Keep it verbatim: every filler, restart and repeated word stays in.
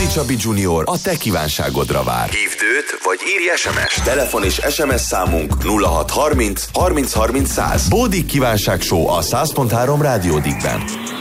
Bódi Csabi Junior a te kívánságodra vár. Hívd őt, vagy írj es em es. Telefon és es em es számunk nulla hat harminc harminc harminc száz. Bódi kívánság show a száz pont három Rádió Digben.